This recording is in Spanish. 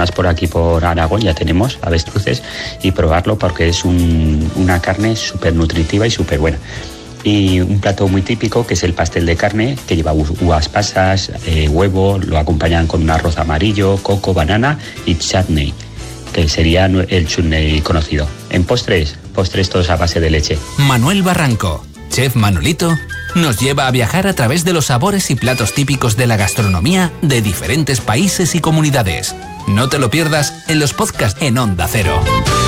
más por aquí por Aragón ya tenemos avestruces, y probarlo porque es una carne súper nutritiva y súper buena. Y un plato muy típico que es el pastel de carne, que lleva uvas pasas, huevo, lo acompañan con un arroz amarillo, coco, banana y chutney, que sería el chutney conocido. En postres todos a base de leche. Manuel Barranco, chef Manolito, nos lleva a viajar a través de los sabores y platos típicos de la gastronomía de diferentes países y comunidades. No te lo pierdas en los podcasts en Onda Cero.